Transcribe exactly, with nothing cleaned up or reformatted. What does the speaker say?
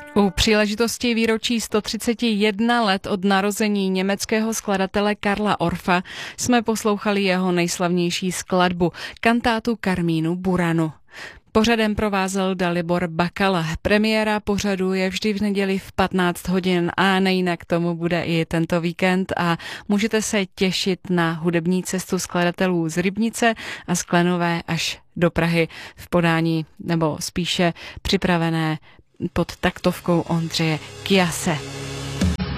U příležitosti výročí sto třicet jedna let od narození německého skladatele Karla Orfa jsme poslouchali jeho nejslavnější skladbu, kantátu Karmínu Buranu. Pořadem provázel Dalibor Bakala. Premiéra pořadu je vždy v neděli v patnáct hodin a nejinak tomu bude i tento víkend a můžete se těšit na hudební cestu skladatelů z Rybnice a Sklenové až do Prahy v podání, nebo spíše připravené pod taktovkou Ondřeje Kyase.